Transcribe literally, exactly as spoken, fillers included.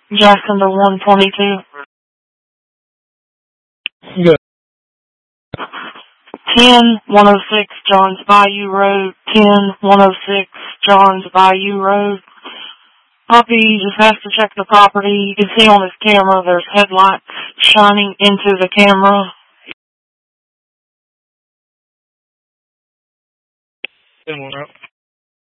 Jackson to one twenty-two. Good. ten one oh six Johns Bayou Road. ten one oh six Johns Bayou Road. Puppy just has to check the property. You can see on his camera there's headlights shining into the camera. ten one out.